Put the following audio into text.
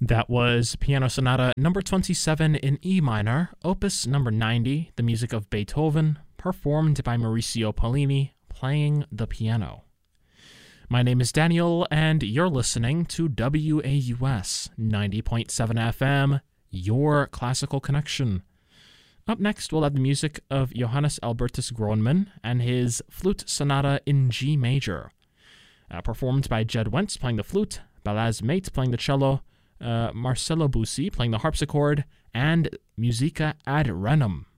That was Piano Sonata number 27 in E minor, opus number 90, the music of Beethoven, performed by Mauricio Pollini, playing the piano. My name is Daniel, and you're listening to WAUS 90.7 FM, your classical connection. Up next, we'll have the music of Johannes Albertus Groneman and his Flute Sonata in G major, performed by Jed Wentz playing the flute, Balaz Mate playing the cello, Marcello Busi playing the harpsichord, and Musica ad Renum